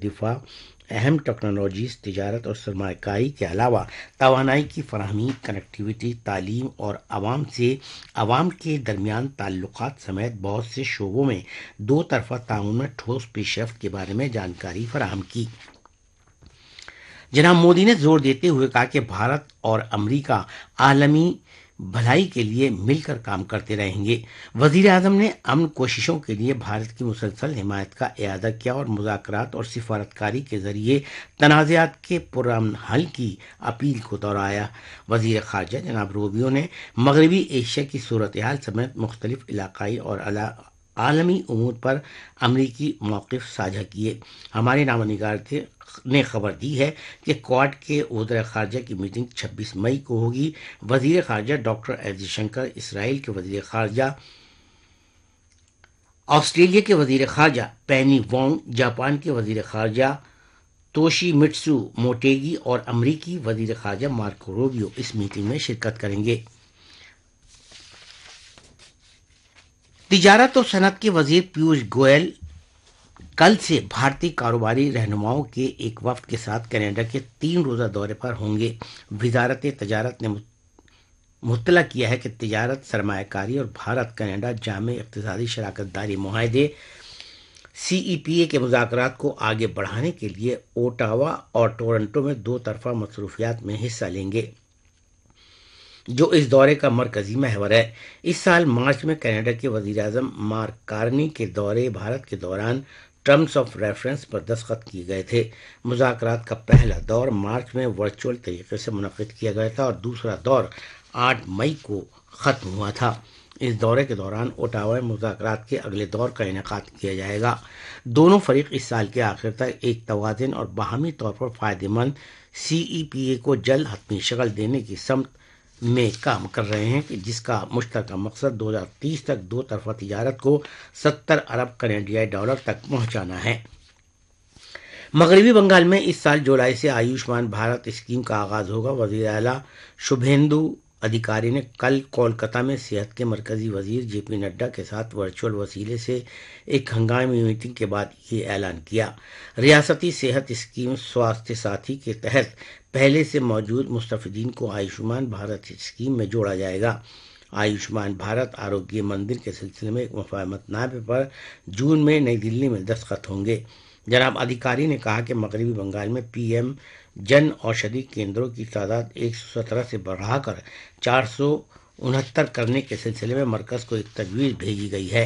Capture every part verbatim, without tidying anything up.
دفاع، اہم ٹیکنالوجیز، تجارت اور سرمایہ کاری کے علاوہ توانائی کی فراہمی، کنیکٹیویٹی، تعلیم اور عوام سے عوام کے درمیان تعلقات سمیت بہت سے شعبوں میں دو طرفہ تعاون میں ٹھوس پیش رفت کے بارے میں جانکاری فراہم کی۔ جناب مودی نے زور دیتے ہوئے کہا کہ بھارت اور امریکہ عالمی بھلائی کے لیے مل کر کام کرتے رہیں گے۔ وزیر اعظم نے امن کوششوں کے لیے بھارت کی مسلسل حمایت کا اعادہ کیا اور مذاکرات اور سفارتکاری کے ذریعے تنازعات کے پرامن حل کی اپیل کو دہرایا۔ وزیر خارجہ جناب روبیو نے مغربی ایشیا کی صورتحال سمیت مختلف علاقائی اور عالمی امور پر امریکی موقف ساجھا کیے۔ ہمارے نامہ نگار نے خبر دی ہے کہ کوڈ کے وزراء خارجہ کی میٹنگ چھبیس مئی کو ہوگی۔ وزیر خارجہ ڈاکٹر ایس جے شنکر، اسرائیل کے وزیر خارجہ، آسٹریلیا کے وزیر خارجہ پینی وانگ، جاپان کے وزیر خارجہ توشی مٹسو موٹیگی اور امریکی وزیر خارجہ مارکو روبیو اس میٹنگ میں شرکت کریں گے۔ تجارت اور صنعت کے وزیر پیوش گوئل کل سے بھارتی کاروباری رہنماؤں کے ایک وفد کے ساتھ کینیڈا کے تین روزہ دورے پر ہوں گے۔ وزارت تجارت نے مطلع کیا ہے کہ تجارت، سرمایہ کاری اور بھارت کینیڈا جامع اقتصادی شراکت داری معاہدے سی ای پی اے کے مذاکرات کو آگے بڑھانے کے لیے اوٹاوا اور ٹورنٹو میں دو طرفہ مصروفیات میں حصہ لیں گے، جو اس دورے کا مرکزی محور ہے۔ اس سال مارچ میں کینیڈا کے وزیر اعظم مارک کارنی کے دورے بھارت کے دوران ٹرمز آف ریفرنس پر دستخط کیے گئے تھے۔ مذاکرات کا پہلا دور مارچ میں ورچوئل طریقے سے منعقد کیا گیا تھا اور دوسرا دور آٹھ مئی کو ختم ہوا تھا۔ اس دورے کے دوران اوٹاوا میں مذاکرات کے اگلے دور کا انعقاد کیا جائے گا۔ دونوں فریق اس سال کے آخر تک ایک متوازن اور باہمی طور پر فائدہ مند سی ای پی اے کو جلد حتمی شکل دینے کی سمت میں کام کر رہے ہیں، جس کا مشترکہ مقصد دو ہزار تیس تک دو طرفہ تجارت کو ستر ارب کینیڈیائی ڈالر تک پہنچانا ہے۔ مغربی بنگال میں اس سال جولائی سے آیوشمان بھارت اسکیم کا آغاز ہوگا۔ وزیر اعلیٰ شبھیندو ادھیکاری نے کل کولکاتہ میں صحت کے مرکزی وزیر جے پی نڈا کے ساتھ ورچوئل وسیلے سے ایک ہنگامی میٹنگ کے بعد یہ اعلان کیا۔ ریاستی صحت اسکیم سواستھ ساتھی کے تحت پہلے سے موجود مستفیدین کو آیوشمان بھارت اسکیم میں جوڑا جائے گا۔ آیوشمان بھارت آروگیہ مندر کے سلسلے میں ایک مفاہمت نامے پر جون میں نئی دلی میں دستخط ہوں گے۔ جناب ادھیکاری نے کہا کہ مغربی بنگال میں پی ایم جن اوشدھی کیندروں کی تعداد ایک سو سترہ سے بڑھا کر چار سو انہتر کرنے کے سلسلے میں مرکز کو ایک تجویز بھیجی گئی ہے۔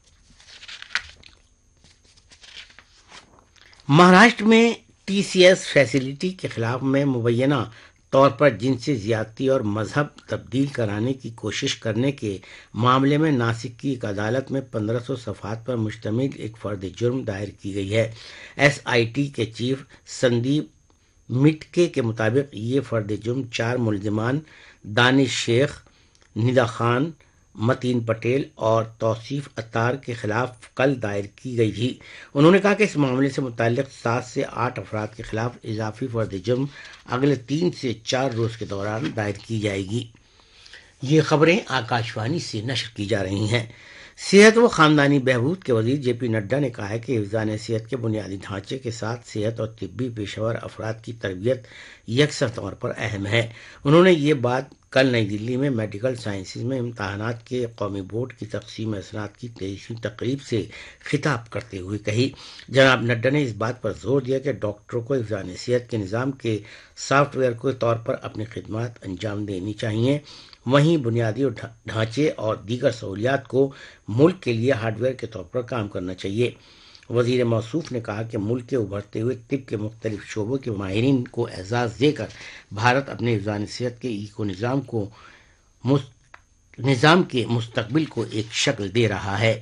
مہاراشٹر میں ٹی سی ایس فیسلٹی کے خلاف میں مبینہ طور پر جنسی زیادتی اور مذہب تبدیل کرانے کی کوشش کرنے کے معاملے میں ناسک کی ایک عدالت میں پندرہ سو صفحات پر مشتمل ایک فرد جرم دائر کی گئی ہے۔ ایس آئی ٹی کے چیف سندیپ مٹکے کے مطابق یہ فرد جرم چار ملزمان دانش شیخ، ندا خان، متین پٹیل اور توصیف اتار کے خلاف کل دائر کی گئی تھی۔ انہوں نے کہا کہ اس معاملے سے متعلق سات سے آٹھ افراد کے خلاف اضافی فرد جرم اگلے تین سے چار روز کے دوران دائر کی جائے گی۔ یہ خبریں آکاشوانی سے نشر کی جا رہی ہیں۔ صحت و خاندانی بہبود کے وزیر جے پی نڈا نے کہا ہے کہ حفظان صحت کے بنیادی ڈھانچے کے ساتھ صحت اور طبی پیشہ ور افراد کی تربیت یکساں طور پر اہم ہے۔ انہوں نے یہ بات کل نئی دلی میں میڈیکل سائنسز میں امتحانات کے قومی بورڈ کی تقسیم اسناد کی تیئیسویں تقریب سے خطاب کرتے ہوئے کہی۔ جناب نڈا نے اس بات پر زور دیا کہ ڈاکٹروں کو حفظان صحت کے نظام کے سافٹ ویئر کے طور پر اپنی خدمات انجام دینی چاہیے، وہیں بنیادی ڈھانچے اور دیگر سہولیات کو ملک کے لیے ہارڈ ویئر کے طور پر کام کرنا چاہیے۔ وزیر موصوف نے کہا کہ ملک کے ابھرتے ہوئے طب کے مختلف شعبوں کے ماہرین کو اعزاز دے کر بھارت اپنے حفظان صحت کے ایکو نظام کو نظام کے مستقبل کو ایک شکل دے رہا ہے۔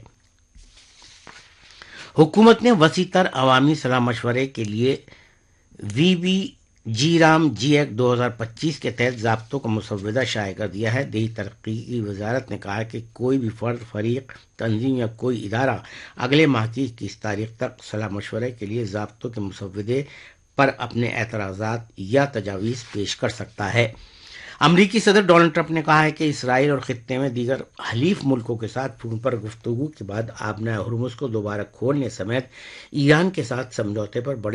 حکومت نے وسیع تر عوامی صلاح مشورے کے لیے وی بی جی رام جی ایکٹ دو ہزار پچیس کے تحت ضابطوں کا مسودہ شائع کر دیا ہے۔ دیہی ترقی کی وزارت نے کہا کہ کوئی بھی فرد، فریق، تنظیم یا کوئی ادارہ اگلے ماہ کی اکیس تاریخ تک صلاح مشورے کے لیے ضابطوں کے مسودے پر اپنے اعتراضات یا تجاویز پیش کر سکتا ہے۔ امریکی صدر ڈونلڈ ٹرمپ نے کہا ہے کہ اسرائیل اور خطے میں دیگر حلیف ملکوں کے ساتھ فون پر گفتگو کے بعد آبنائے ہرمز کو دوبارہ کھولنے سمیت ایران کے ساتھ سمجھوتے پر بڑے